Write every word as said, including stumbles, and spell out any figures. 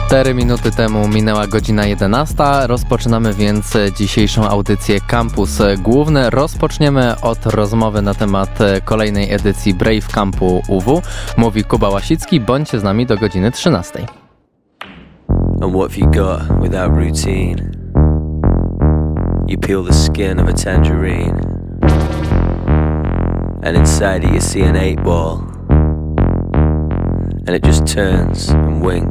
Cztery minuty temu minęła godzina jedenasta. Rozpoczynamy więc dzisiejszą audycję Campus Główny. Rozpoczniemy od rozmowy na temat kolejnej edycji Brave Campu U W. Mówi Kuba Łasicki. Bądźcie z nami do godziny trzynastej. And what have you got without routine? You peel the skin of a tangerine, and inside it you see an eight ball, and it just turns and winks.